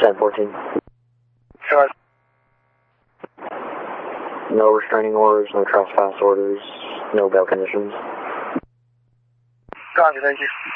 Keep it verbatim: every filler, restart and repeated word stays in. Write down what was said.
ten fourteen. Sure. No restraining orders, no trespass orders, no bail conditions. Roger, thank you.